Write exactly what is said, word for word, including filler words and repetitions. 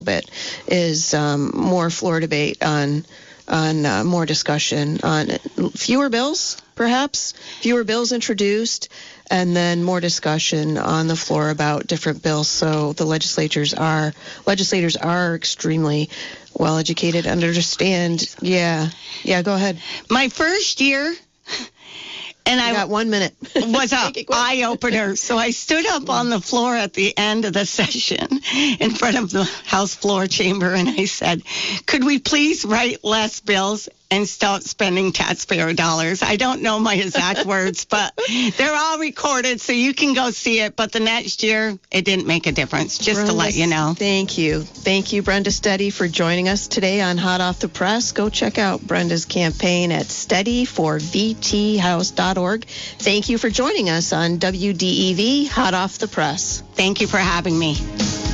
bit is um, more floor debate on on uh, more discussion on fewer bills, perhaps fewer bills introduced, and then more discussion on the floor about different bills. So the legislators are legislators are extremely well educated and understand. Yeah, yeah. Go ahead. My first year. And you I got one minute. was an eye-opener. So I stood up on the floor at the end of the session in front of the House floor chamber, and I said, could we please write less bills and stop spending taxpayer dollars? I don't know my exact words, but they're all recorded, so you can go see it. But the next year, it didn't make a difference, just Brenda, to let you know. Thank you. Thank you, Brenda Steady, for joining us today on Hot Off the Press. Go check out Brenda's campaign at steady for v t house dot org. Thank you for joining us on W D E V Hot Off the Press. Thank you for having me.